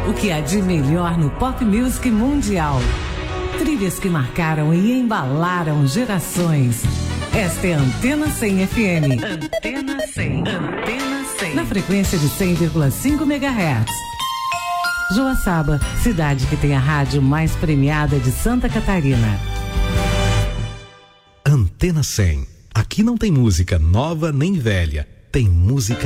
O que há de melhor no pop music mundial. Trilhas que marcaram e embalaram gerações. Esta é a Antena 100 FM. Antena 100. Antena 100. Na frequência de 100,5 MHz. Joaçaba, cidade que tem a rádio mais premiada de Santa Catarina. Antena 100. Aqui não tem música nova nem velha. Tem música